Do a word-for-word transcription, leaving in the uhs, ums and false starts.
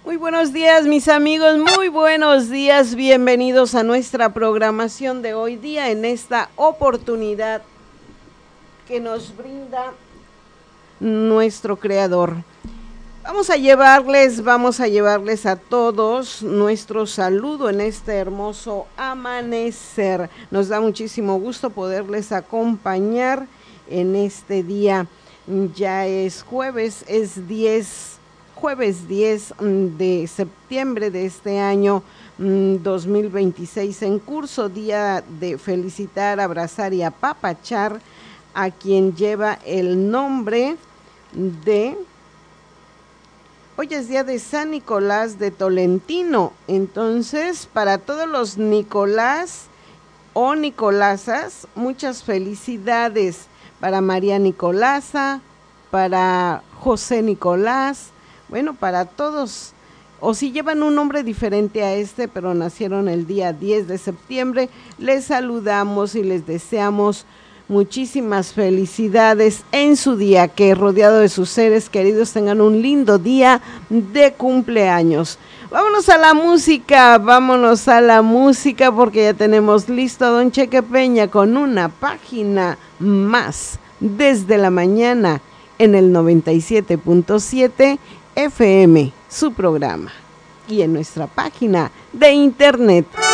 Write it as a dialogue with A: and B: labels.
A: Muy buenos días, mis amigos, muy buenos días, bienvenidos a nuestra programación de hoy día en esta oportunidad que nos brinda nuestro Creador. Vamos a llevarles, vamos a llevarles a todos nuestro saludo en este hermoso amanecer. Nos da muchísimo gusto poderles acompañar en este día. Ya es jueves, es diez jueves diez de septiembre de este año dos mil veintiséis en curso, día de felicitar, abrazar y apapachar a quien lleva el nombre de... Hoy es día de San Nicolás de Tolentino, entonces para todos los Nicolás o Nicolasas, muchas felicidades para María Nicolasa, para José Nicolás, bueno, para todos, o si llevan un nombre diferente a este, pero nacieron el día diez de septiembre, les saludamos y les deseamos muchísimas felicidades en su día, que rodeado de sus seres queridos tengan un lindo día de cumpleaños. Vámonos a la música, vámonos a la música porque ya tenemos listo a Don Cheque Peña con una página más desde la mañana en el noventa y siete punto siete F M, su programa, y en nuestra página de internet.